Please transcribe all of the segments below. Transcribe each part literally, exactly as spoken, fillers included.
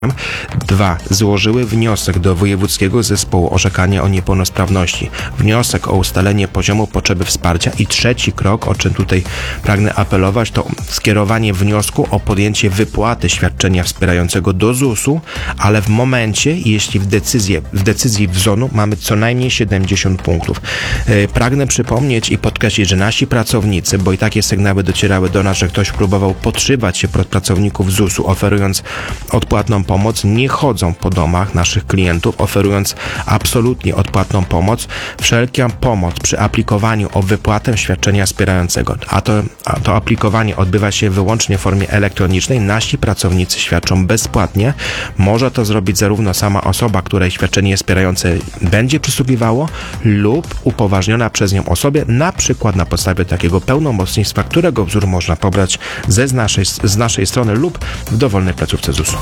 Dwa. Złożyły wniosek do Wojewódzkiego Zespołu Orzekania o Niepełnosprawności. Wniosek o ustalenie poziomu potrzeby wsparcia. I trzeci krok, o czym tutaj pragnę apelować, to skierowanie wniosku o podjęcie wypłaty świadczenia wspierającego do zusu, ale w momencie, jeśli w decyzji, w decyzji w zonu mamy co najmniej siedemdziesiąt punktów. Pragnę przypomnieć i podkreślić, że nasi pracownicy, bo i takie sygnały docierały do nas, że ktoś próbował podszywać się pod pracowników zusu, oferując odpłatną pomoc, nie chodzą po domach naszych klientów, oferując absolutnie odpłatną pomoc. Wszelka pomoc przy aplikowaniu o wypłatę świadczenia wspierającego, a to, a to aplikowanie odbywa się wyłącznie w formie elektronicznej, nasi pracownicy świadczą bezpłatnie. Może to zrobić zarówno sama osoba, której świadczenie wspierające będzie przysługiwało, lub upoważniona przez nią osobie, na przykład na podstawie takiego pełnomocnictwa, którego wzór można pobrać ze z naszej, z naszej strony lub w dowolnej placówce zusu.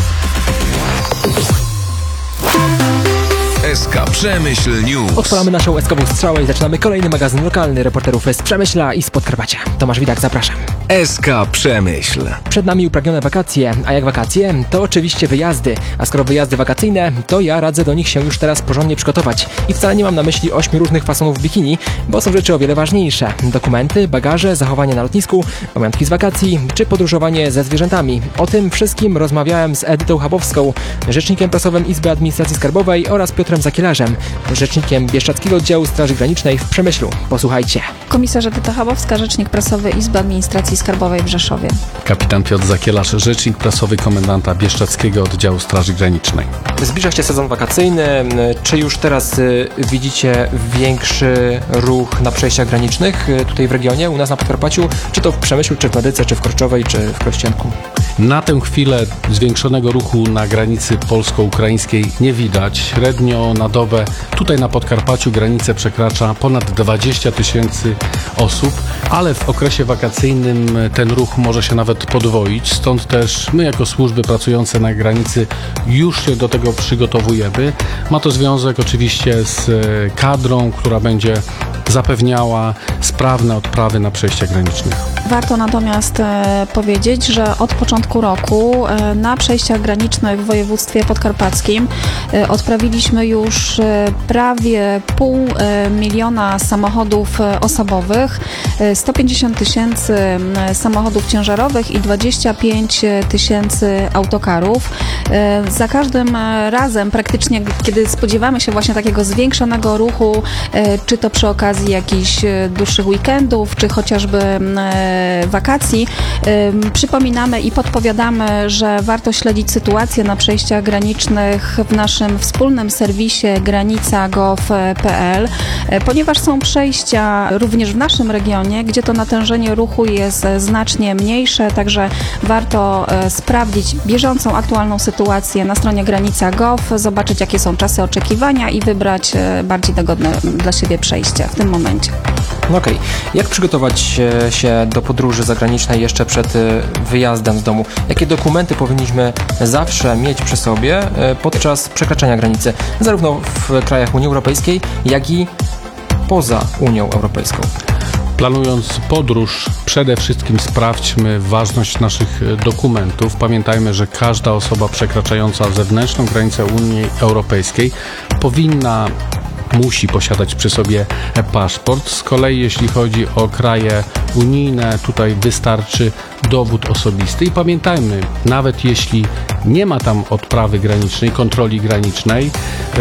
S K Przemyśl News. Odpalamy naszą S K-ową strzałę i zaczynamy kolejny magazyn lokalny reporterów z Przemyśla i z Podkarpacia. Tomasz Widak, zapraszam. S K Przemyśl. Przed nami upragnione wakacje, a jak wakacje, to oczywiście wyjazdy. A skoro wyjazdy wakacyjne, to ja radzę do nich się już teraz porządnie przygotować. I wcale nie mam na myśli ośmiu różnych fasonów bikini, bo są rzeczy o wiele ważniejsze. Dokumenty, bagaże, zachowanie na lotnisku, pamiątki z wakacji, czy podróżowanie ze zwierzętami. O tym wszystkim rozmawiałem z Edytą Chabowską, rzecznikiem prasowym Izby Administracji Skarbowej, oraz Piotrem Zakielarzem, rzecznikiem Bieszczadzkiego Oddziału Straży Granicznej w Przemyślu. Posłuchajcie. Komisarz Edyta Chabowska, rzecznik prasowy Izby Administracji Skarbowej w Rzeszowie. Kapitan Piotr Zakielarz, rzecznik prasowy komendanta Bieszczadzkiego Oddziału Straży Granicznej. Zbliża się sezon wakacyjny. Czy już teraz y, widzicie większy ruch na przejściach granicznych y, tutaj w regionie, u nas na Podkarpaciu? Czy to w Przemyślu, czy w Medyce, czy w Korczowej, czy w Krościenku? Na tę chwilę zwiększonego ruchu na granicy polsko-ukraińskiej nie widać. Średnio na dobę tutaj na Podkarpaciu granicę przekracza ponad dwadzieścia tysięcy osób, ale w okresie wakacyjnym ten ruch może się nawet podwoić. Stąd też my jako służby pracujące na granicy już się do tego przygotowujemy. Ma to związek oczywiście z kadrą, która będzie zapewniała sprawne odprawy na przejściach granicznych. Warto natomiast e, powiedzieć, że od początku roku e, na przejściach granicznych w województwie podkarpackim e, odprawiliśmy już e, prawie pół e, miliona samochodów e, osobowych, e, sto pięćdziesiąt tysięcy e, samochodów ciężarowych i dwadzieścia pięć tysięcy autokarów. E, za każdym razem praktycznie, kiedy spodziewamy się właśnie takiego zwiększonego ruchu, e, czy to przy okazji jakichś dłuższych weekendów, czy chociażby e, wakacji, przypominamy i podpowiadamy, że warto śledzić sytuację na przejściach granicznych w naszym wspólnym serwisie granica kropka gov kropka p l, ponieważ są przejścia również w naszym regionie, gdzie to natężenie ruchu jest znacznie mniejsze, także warto sprawdzić bieżącą, aktualną sytuację na stronie granica kropka gov, zobaczyć, jakie są czasy oczekiwania i wybrać bardziej dogodne dla siebie przejście w tym momencie. No okej. Okay. Jak przygotować się do podróży zagranicznej jeszcze przed wyjazdem z domu? Jakie dokumenty powinniśmy zawsze mieć przy sobie podczas przekraczania granicy? Zarówno w krajach Unii Europejskiej, jak i poza Unią Europejską. Planując podróż, przede wszystkim sprawdźmy ważność naszych dokumentów. Pamiętajmy, że każda osoba przekraczająca zewnętrzną granicę Unii Europejskiej powinna musi posiadać przy sobie paszport. Z kolei jeśli chodzi o kraje unijne, tutaj wystarczy dowód osobisty. I pamiętajmy, nawet jeśli nie ma tam odprawy granicznej, kontroli granicznej,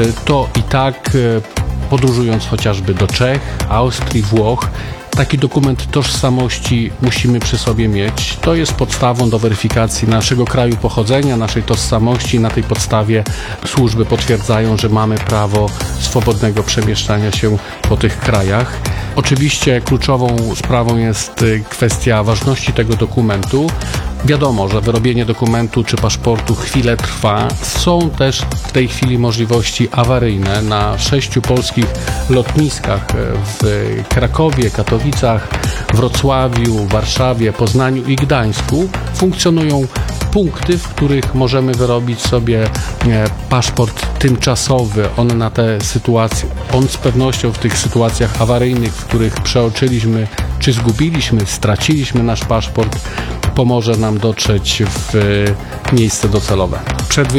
to i tak podróżując chociażby do Czech, Austrii, Włoch, taki dokument tożsamości musimy przy sobie mieć. To jest podstawą do weryfikacji naszego kraju pochodzenia, naszej tożsamości. Na tej podstawie służby potwierdzają, że mamy prawo swobodnego przemieszczania się po tych krajach. Oczywiście kluczową sprawą jest kwestia ważności tego dokumentu. Wiadomo, że wyrobienie dokumentu czy paszportu chwilę trwa. Są też w tej chwili możliwości awaryjne. Na sześciu polskich lotniskach w Krakowie, Katowicach, Wrocławiu, Warszawie, Poznaniu i Gdańsku funkcjonują punkty, w których możemy wyrobić sobie paszport tymczasowy. On na te sytuacje, on z pewnością w tych sytuacjach awaryjnych, w których przeoczyliśmy czy zgubiliśmy, straciliśmy nasz paszport, pomoże nam dotrzeć w miejsce docelowe. Przed